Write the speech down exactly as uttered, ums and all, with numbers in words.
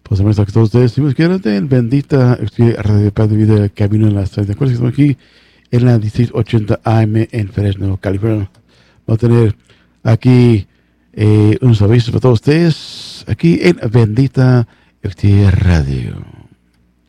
Pues a todos ustedes, si quieren, en bendita Radio Paz de Vida, Camino en las treinta. Estamos aquí en la dieciséis ochenta A M en Fresno, California. Vamos a tener aquí eh, unos avisos para todos ustedes, aquí en Bendita Radio.